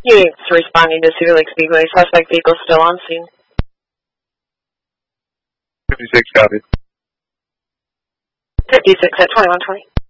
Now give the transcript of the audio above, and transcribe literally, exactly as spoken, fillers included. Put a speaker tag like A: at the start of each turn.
A: Units responding to Cedar Lake Speedway. Suspect vehicle still on scene.
B: fifty-six, copy.
A: fifty-six at twenty-one twenty.